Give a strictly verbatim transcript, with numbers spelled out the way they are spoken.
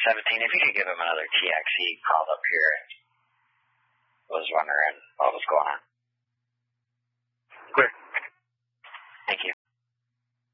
seventeen, if you could give him another T X, he called up here and was wondering what was going on.